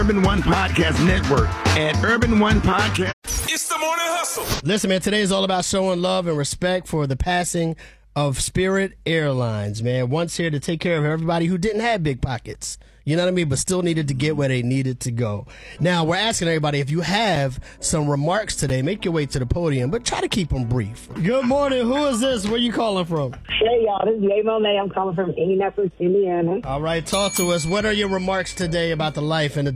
Urban One Podcast Network at Urban One Podcast. It's the Morning Hustle. Listen, man, today is all about showing love and respect for the passing of Spirit Airlines, man. Once here to take care of everybody who didn't have big pockets. You know what I mean? But still needed to get where they needed to go. Now, we're asking everybody, if you have some remarks today, make your way to the podium, but try to keep them brief. Good morning. Who is this? Where you calling from? Hey, y'all. This is Jay Monet. I'm calling from Indianapolis, Indiana. All right, talk to us. What are your remarks today about the life and the